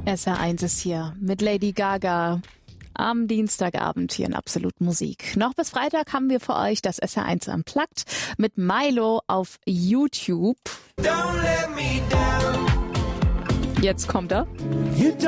SR1 ist hier mit Lady Gaga am Dienstagabend hier in Absolut Musik. Noch bis Freitag haben wir für euch das SR1 Unplugged mit Milo auf YouTube. Jetzt kommt er.